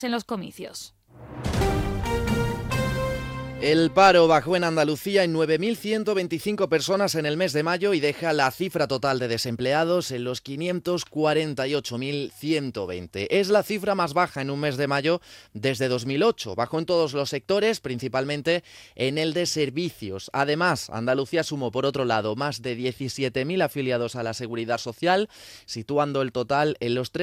en los comicios. El paro bajó en Andalucía en 9.125 personas en el mes de mayo y deja la cifra total de desempleados en los 548.120. Es la cifra más baja en un mes de mayo desde 2008. Bajó en todos los sectores, principalmente en el de servicios. Además, Andalucía sumó, por otro lado, más de 17.000 afiliados a la Seguridad Social, situando el total en los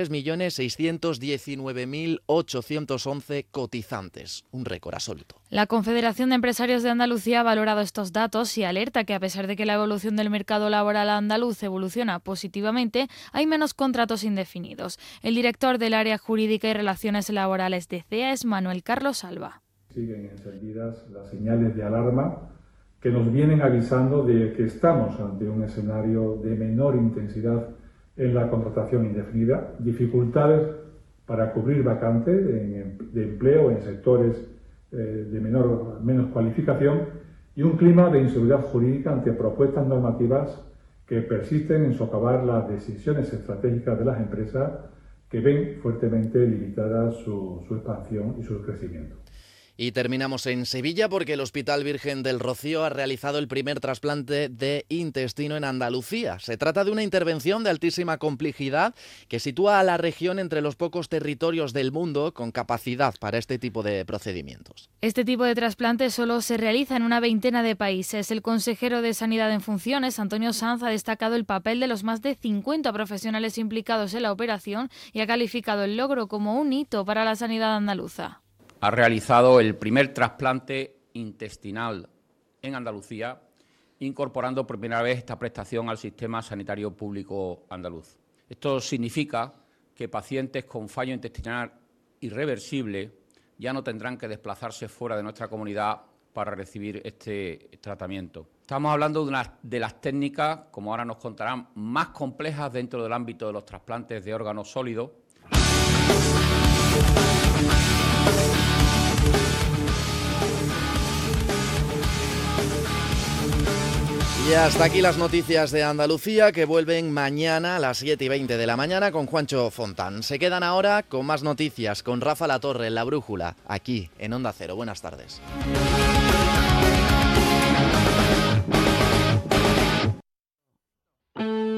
3.619.811 cotizantes. Un récord absoluto. La Confederación de Empresarios de Andalucía ha valorado estos datos y alerta que, a pesar de que la evolución del mercado laboral andaluz evoluciona positivamente, hay menos contratos indefinidos. El director del área jurídica y relaciones laborales de CEA es Manuel Carlos Alba. Siguen encendidas las señales de alarma que nos vienen avisando de que estamos ante un escenario de menor intensidad en la contratación indefinida, dificultades para cubrir vacantes de empleo en sectores de menos cualificación y un clima de inseguridad jurídica ante propuestas normativas que persisten en socavar las decisiones estratégicas de las empresas que ven fuertemente limitada su expansión y su crecimiento. Y terminamos en Sevilla porque el Hospital Virgen del Rocío ha realizado el primer trasplante de intestino en Andalucía. Se trata de una intervención de altísima complejidad que sitúa a la región entre los pocos territorios del mundo con capacidad para este tipo de procedimientos. Este tipo de trasplante solo se realiza en una veintena de países. El consejero de Sanidad en funciones, Antonio Sanz, ha destacado el papel de los más de 50 profesionales implicados en la operación y ha calificado el logro como un hito para la sanidad andaluza. Ha realizado el primer trasplante intestinal en Andalucía, incorporando por primera vez esta prestación al sistema sanitario público andaluz. Esto significa que pacientes con fallo intestinal irreversible ya no tendrán que desplazarse fuera de nuestra comunidad para recibir este tratamiento. Estamos hablando de una de las técnicas, como ahora nos contarán, más complejas dentro del ámbito de los trasplantes de órganos sólidos. Y hasta aquí las noticias de Andalucía, que vuelven mañana a las 7:20 de la mañana con Juancho Fontán. Se quedan ahora con más noticias, con Rafa Latorre en La Brújula, aquí en Onda Cero. Buenas tardes.